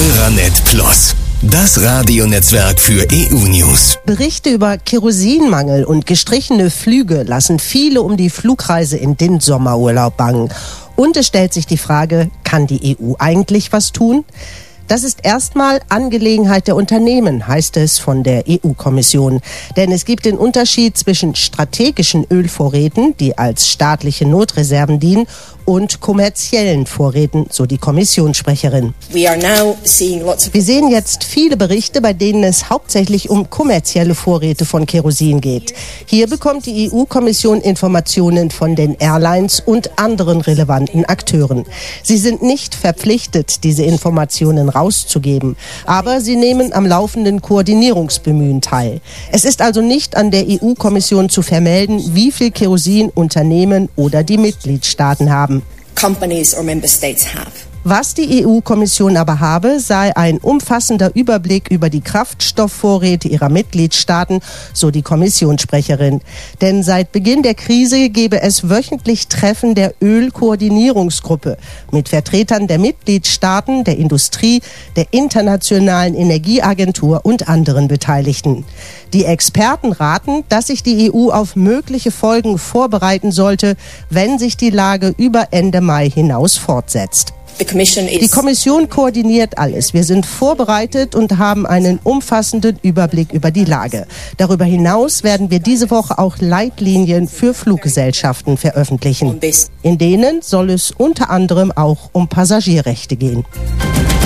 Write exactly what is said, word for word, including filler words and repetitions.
Euranet Plus, das Radionetzwerk für E U-News. Berichte über Kerosinmangel und gestrichene Flüge lassen viele um die Flugreise in den Sommerurlaub bangen. Und es stellt sich die Frage, kann die E U eigentlich was tun? Das ist erstmal Angelegenheit der Unternehmen, heißt es von der E U-Kommission. Denn es gibt den Unterschied zwischen strategischen Ölvorräten, die als staatliche Notreserven dienen, und kommerziellen Vorräten, so die Kommissionssprecherin. Wir sehen jetzt viele Berichte, bei denen es hauptsächlich um kommerzielle Vorräte von Kerosin geht. Hier bekommt die E U-Kommission Informationen von den Airlines und anderen relevanten Akteuren. Sie sind nicht verpflichtet, diese Informationen rauszugeben, aber sie nehmen am laufenden Koordinierungsbemühen teil. Es ist also nicht an der E U-Kommission zu vermelden, wie viel Kerosin Unternehmen oder die Mitgliedstaaten haben. Companies or member states have. Was die E U-Kommission aber habe, sei ein umfassender Überblick über die Kraftstoffvorräte ihrer Mitgliedstaaten, so die Kommissionssprecherin. Denn seit Beginn der Krise gebe es wöchentlich Treffen der Ölkoordinierungsgruppe mit Vertretern der Mitgliedstaaten, der Industrie, der Internationalen Energieagentur und anderen Beteiligten. Die Experten raten, dass sich die E U auf mögliche Folgen vorbereiten sollte, wenn sich die Lage über Ende Mai hinaus fortsetzt. Die Kommission koordiniert alles. Wir sind vorbereitet und haben einen umfassenden Überblick über die Lage. Darüber hinaus werden wir diese Woche auch Leitlinien für Fluggesellschaften veröffentlichen. In denen soll es unter anderem auch um Passagierrechte gehen.